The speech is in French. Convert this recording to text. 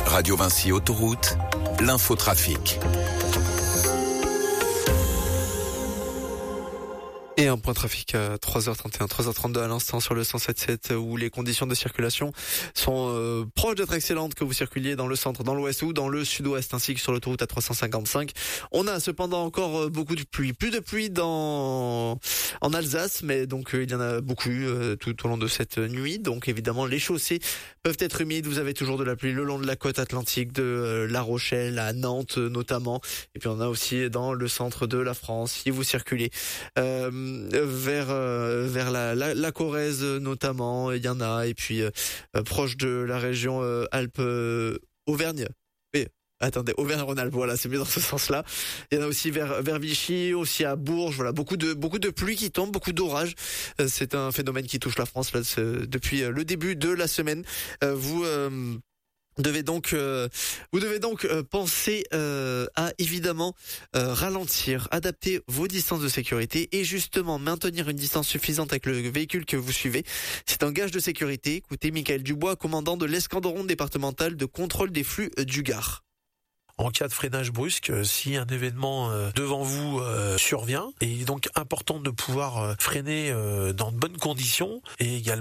Radio Vinci Autoroute, l'infotrafic. Et un point trafic à 3h31, 3h32 à l'instant sur le 107.7 où les conditions de circulation sont proches d'être excellentes, que vous circuliez dans le centre, dans l'ouest ou dans le sud-ouest, ainsi que sur l'autoroute A355. On a cependant encore beaucoup de pluie, plus de pluie en Alsace, mais donc il y en a beaucoup tout au long de cette nuit. Donc évidemment les chaussées peuvent être humides. Vous avez toujours de la pluie le long de la côte atlantique, de La Rochelle à Nantes notamment. Et puis on a aussi dans le centre de la France, si vous circulez vers la Corrèze notamment, il y en a, et puis proche de la région Alpes-Auvergne. Auvergne-Rhône-Alpes, voilà, c'est mieux dans ce sens-là. Il y en a aussi vers Vichy, aussi à Bourges, voilà, beaucoup de pluie qui tombe, beaucoup d'orages. C'est un phénomène qui touche la France là, depuis le début de la semaine. Vous devez donc penser à évidemment ralentir, adapter vos distances de sécurité et justement maintenir une distance suffisante avec le véhicule que vous suivez. C'est un gage de sécurité. Écoutez Michael Dubois, commandant de l'escadron départemental de contrôle des flux du Gard. En cas de freinage brusque, si un événement devant vous survient, et il est donc important de pouvoir freiner dans de bonnes conditions et également